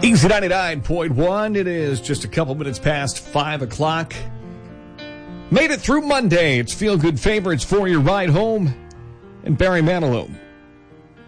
Easy 99.1. It is just a couple minutes past 5 o'clock. Made it through Monday. It's Feel Good Favorites for your ride home. And Barry Manilow